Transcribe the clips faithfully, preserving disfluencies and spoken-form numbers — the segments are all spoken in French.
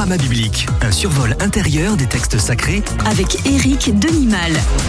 Panorama biblique, un survol intérieur des textes sacrés avec Éric Denimal.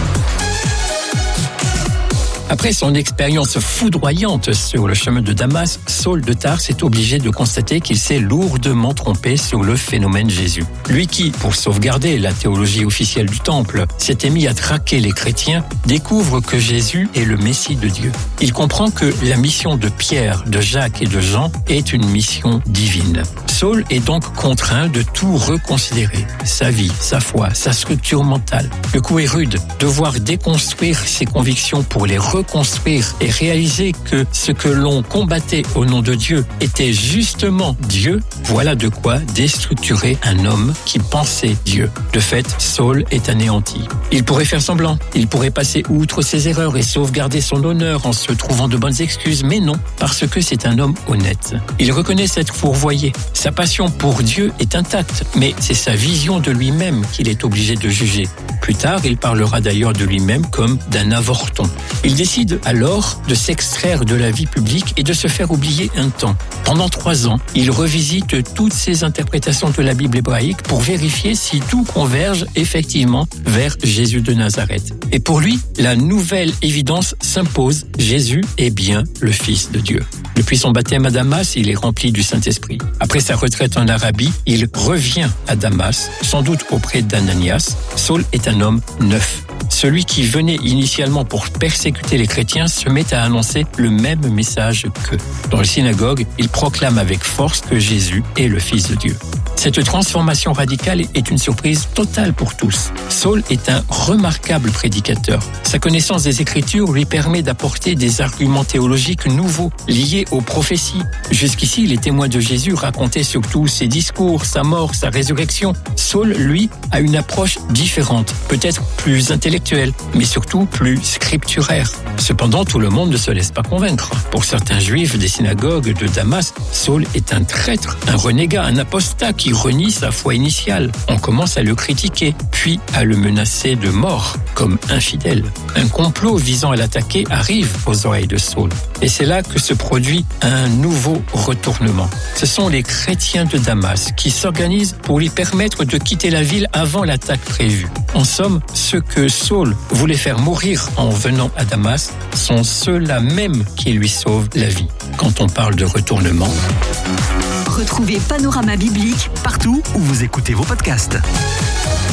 Après son expérience foudroyante sur le chemin de Damas, Saul de Tarse est obligé de constater qu'il s'est lourdement trompé sur le phénomène Jésus. Lui qui, pour sauvegarder la théologie officielle du Temple, s'était mis à traquer les chrétiens, découvre que Jésus est le Messie de Dieu. Il comprend que la mission de Pierre, de Jacques et de Jean est une mission divine. Saul est donc contraint de tout reconsidérer, sa vie, sa foi, sa structure mentale. Le coup est rude, devoir déconstruire ses convictions pour les reconstruire et réaliser que ce que l'on combattait au nom de Dieu était justement Dieu, voilà de quoi déstructurer un homme qui pensait Dieu. De fait, Saul est anéanti. Il pourrait faire semblant, il pourrait passer outre ses erreurs et sauvegarder son honneur en se trouvant de bonnes excuses, mais non, parce que c'est un homme honnête. Il reconnaît s'être fourvoyé. Sa passion pour Dieu est intacte, mais c'est sa vision de lui-même qu'il est obligé de juger. Plus tard, il parlera d'ailleurs de lui-même comme d'un avorton. Il décide alors de s'extraire de la vie publique et de se faire oublier un temps. Pendant trois ans, il revisite toutes ses interprétations de la Bible hébraïque pour vérifier si tout converge effectivement vers Jésus de Nazareth. Et pour lui, la nouvelle évidence s'impose, Jésus est bien le Fils de Dieu. Depuis son baptême à Damas, il est rempli du Saint-Esprit. Après sa retraite en Arabie, il revient à Damas, sans doute auprès d'Ananias. Saul est un homme neuf. Celui qui venait initialement pour persécuter les chrétiens se met à annoncer le même message qu'eux. Dans la synagogue, il proclame avec force que Jésus est le Fils de Dieu. Cette transformation radicale est une surprise totale pour tous. Saul est un remarquable prédicateur. Sa connaissance des Écritures lui permet d'apporter des arguments théologiques nouveaux, liés aux prophéties. Jusqu'ici, les témoins de Jésus racontaient surtout ses discours, sa mort, sa résurrection. Saul, lui, a une approche différente, peut-être plus intellectuelle, mais surtout plus scripturaire. Cependant, tout le monde ne se laisse pas convaincre. Pour certains juifs des synagogues de Damas, Saul est un traître, un renégat, un apostat qui renie sa foi initiale. On commence à le critiquer, puis à le menacer de mort comme infidèle. Un complot visant à l'attaquer arrive aux oreilles de Saul. Et c'est là que se produit un nouveau retournement. Ce sont les chrétiens de Damas qui s'organisent pour lui permettre de quitter la ville avant l'attaque prévue. En somme, ceux que Saul voulait faire mourir en venant à Damas sont ceux-là même qui lui sauvent la vie. Quand on parle de retournement... Retrouvez Panorama biblique partout où vous écoutez vos podcasts.